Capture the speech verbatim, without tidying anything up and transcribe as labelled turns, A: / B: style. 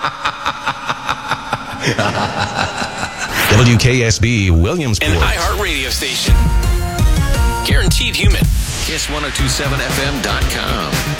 A: W K S B Williamsport.
B: An iHeart radio station. Guaranteed human. Kiss ten twenty-seven F M dot com.